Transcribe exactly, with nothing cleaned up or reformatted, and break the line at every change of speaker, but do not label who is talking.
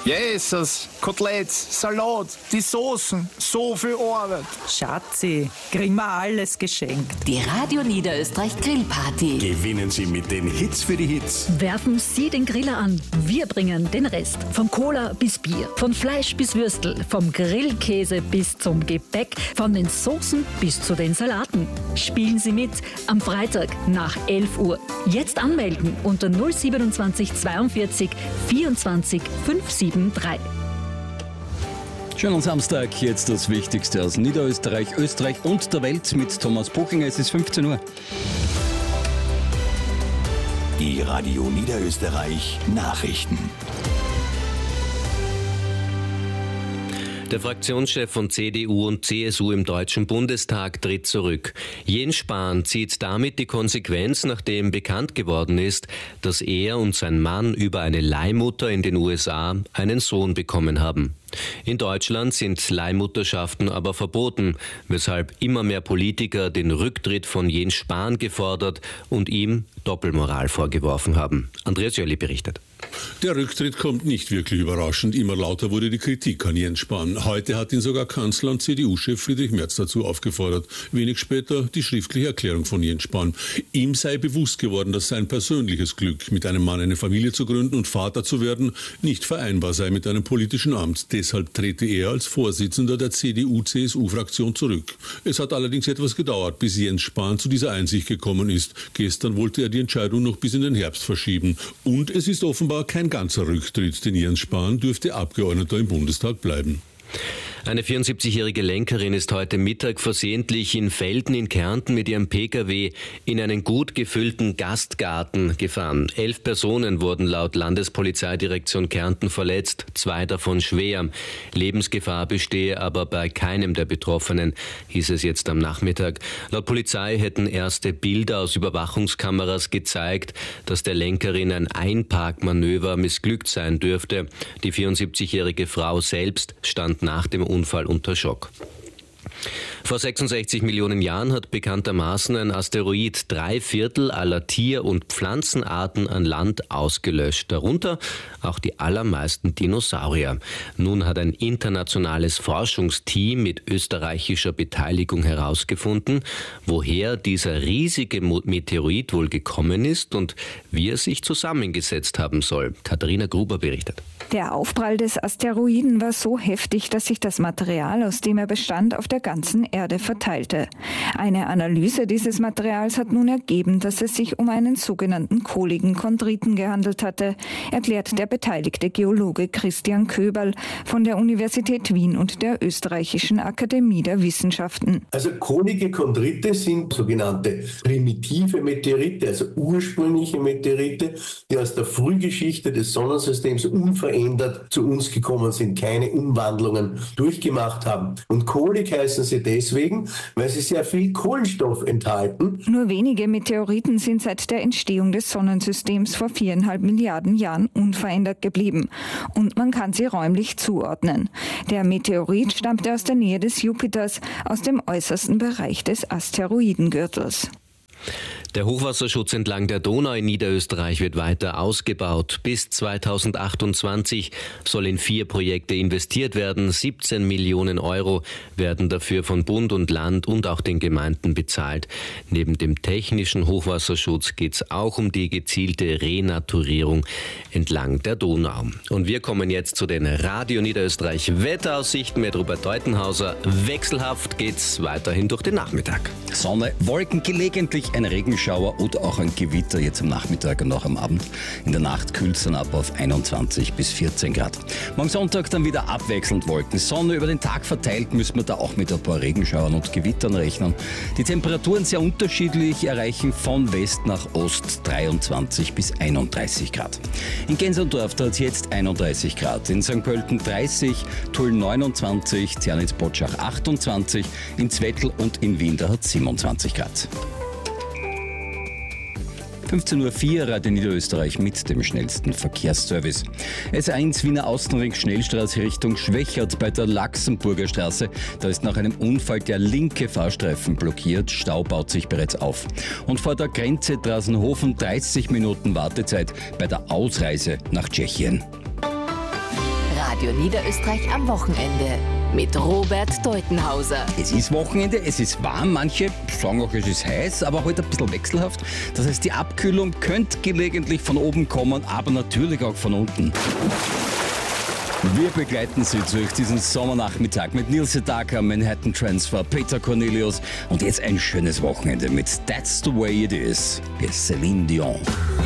Jesus, Koteletts, Salat, die Soßen, so viel Arbeit.
Schatzi, kriegen wir alles geschenkt.
Die Radio Niederösterreich Grillparty.
Gewinnen Sie mit den Hits für die Hits.
Werfen Sie den Griller an. Wir bringen den Rest. Von Cola bis Bier, von Fleisch bis Würstel, vom Grillkäse bis zum Gebäck, von den Soßen bis zu den Salaten. Spielen Sie mit am Freitag nach elf Uhr. Jetzt anmelden unter null siebenundzwanzig zweiundvierzig vierundzwanzig fünfhundertdrei.
Schönen Samstag, jetzt das Wichtigste aus Niederösterreich, Österreich und der Welt mit Thomas Buchinger. Es ist fünfzehn Uhr.
Die Radio Niederösterreich Nachrichten.
Der Fraktionschef von C D U und C S U im Deutschen Bundestag tritt zurück. Jens Spahn zieht damit die Konsequenz, nachdem bekannt geworden ist, dass er und sein Mann über eine Leihmutter in den U S A einen Sohn bekommen haben. In Deutschland sind Leihmutterschaften aber verboten, weshalb immer mehr Politiker den Rücktritt von Jens Spahn gefordert und ihm Doppelmoral vorgeworfen haben. Andreas Jölli berichtet.
Der Rücktritt kommt nicht wirklich überraschend. Immer lauter wurde die Kritik an Jens Spahn. Heute hat ihn sogar Kanzler und C D U-Chef Friedrich Merz dazu aufgefordert. Wenig später die schriftliche Erklärung von Jens Spahn. Ihm sei bewusst geworden, dass sein persönliches Glück, mit einem Mann eine Familie zu gründen und Vater zu werden, nicht vereinbar sei mit einem politischen Amt. Deshalb trete er als Vorsitzender der C D U-C S U-Fraktion zurück. Es hat allerdings etwas gedauert, bis Jens Spahn zu dieser Einsicht gekommen ist. Gestern wollte er die Entscheidung noch bis in den Herbst verschieben. Und es ist offenbar kein ganzer Rücktritt, denn Jens Spahn dürfte Abgeordneter im Bundestag bleiben.
Eine vierundsiebzigjährige Lenkerin ist heute Mittag versehentlich in Velden in Kärnten mit ihrem Pkw in einen gut gefüllten Gastgarten gefahren. Elf Personen wurden laut Landespolizeidirektion Kärnten verletzt, zwei davon schwer. Lebensgefahr bestehe aber bei keinem der Betroffenen, hieß es jetzt am Nachmittag. Laut Polizei hätten erste Bilder aus Überwachungskameras gezeigt, dass der Lenkerin ein Einparkmanöver missglückt sein dürfte. Die vierundsiebzigjährige Frau selbst stand nach dem Unfall unter Schock. Vor sechsundsechzig Millionen Jahren hat bekanntermaßen ein Asteroid drei Viertel aller Tier- und Pflanzenarten an Land ausgelöscht, darunter auch die allermeisten Dinosaurier. Nun hat ein internationales Forschungsteam mit österreichischer Beteiligung herausgefunden, woher dieser riesige Meteorit wohl gekommen ist und wie er sich zusammengesetzt haben soll. Katharina Gruber berichtet.
Der Aufprall des Asteroiden war so heftig, dass sich das Material, aus dem er bestand, auf der ganzen Erde verteilte. Eine Analyse dieses Materials hat nun ergeben, dass es sich um einen sogenannten kohligen Chondriten gehandelt hatte, erklärt der beteiligte Geologe Christian Köberl von der Universität Wien und der Österreichischen Akademie der Wissenschaften.
Also kohlige Chondrite sind sogenannte primitive Meteorite, also ursprüngliche Meteorite, die aus der Frühgeschichte des Sonnensystems unverändert zu uns gekommen sind, keine Umwandlungen durchgemacht haben. Und kohlig heißen sie deswegen, weil sie sehr viel Kohlenstoff enthalten.
Nur wenige Meteoriten sind seit der Entstehung des Sonnensystems vor viereinhalb Milliarden Jahren unverändert geblieben. Und man kann sie räumlich zuordnen. Der Meteorit stammte aus der Nähe des Jupiters, aus dem äußersten Bereich des Asteroidengürtels.
Der Hochwasserschutz entlang der Donau in Niederösterreich wird weiter ausgebaut. Bis zweitausendachtundzwanzig soll in vier Projekte investiert werden. siebzehn Millionen Euro werden dafür von Bund und Land und auch den Gemeinden bezahlt. Neben dem technischen Hochwasserschutz geht es auch um die gezielte Renaturierung entlang der Donau. Und wir kommen jetzt zu den Radio Niederösterreich Wetteraussichten mit Robert Deutenhauser. Wechselhaft geht's weiterhin durch den Nachmittag.
Sonne, Wolken, gelegentlich ein Regenschauer oder auch ein Gewitter jetzt am Nachmittag und auch am Abend. In der Nacht kühlt es dann ab auf einundzwanzig bis vierzehn Grad. Morgen Sonntag dann wieder abwechselnd Wolken. Sonne über den Tag verteilt, müssen wir da auch mit ein paar Regenschauern und Gewittern rechnen. Die Temperaturen sehr unterschiedlich, erreichen von West nach Ost dreiundzwanzig bis einunddreißig Grad. In Gensendorf hat es jetzt einunddreißig Grad, in Sankt Pölten dreißig, Tulln neunundzwanzig, Zernitz-Potschach achtundzwanzig, in Zwettl und in Wien da hat es siebenundzwanzig Grad. fünfzehn Uhr vier, Radio Niederösterreich mit dem schnellsten Verkehrsservice. S eins Wiener Außenring Schnellstraße Richtung Schwächert bei der Laxenburger Straße. Da ist nach einem Unfall der linke Fahrstreifen blockiert. Stau baut sich bereits auf. Und vor der Grenze Drasenhofen dreißig Minuten Wartezeit bei der Ausreise nach Tschechien.
Radio Niederösterreich am Wochenende mit Robert Deutenhauser.
Es ist Wochenende, es ist warm, manche sagen auch, es ist heiß, aber heute ein bisschen wechselhaft. Das heißt, die Abkühlung könnte gelegentlich von oben kommen, aber natürlich auch von unten. Wir begleiten Sie durch diesen Sommernachmittag mit Neil Sedaka, Manhattan Transfer, Peter Cornelius und jetzt ein schönes Wochenende mit That's the Way It Is. Hier ist Celine Dion.